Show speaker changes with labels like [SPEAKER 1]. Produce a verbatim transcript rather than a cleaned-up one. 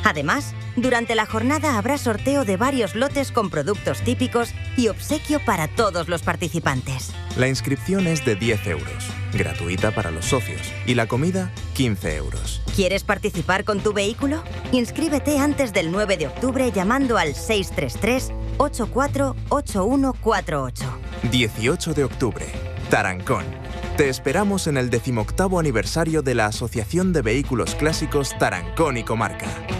[SPEAKER 1] Además, durante la jornada habrá sorteo de varios lotes con productos típicos y obsequio para todos los participantes.
[SPEAKER 2] La inscripción es de diez euros, gratuita para los socios, y la comida, quince euros.
[SPEAKER 1] ¿Quieres participar con tu vehículo? Inscríbete antes del nueve de octubre llamando al seis tres tres, ocho cuatro ocho uno cuatro ocho.
[SPEAKER 2] dieciocho de octubre, Tarancón. Te esperamos en el decimoctavo aniversario de la Asociación de Vehículos Clásicos Tarancón y Comarca.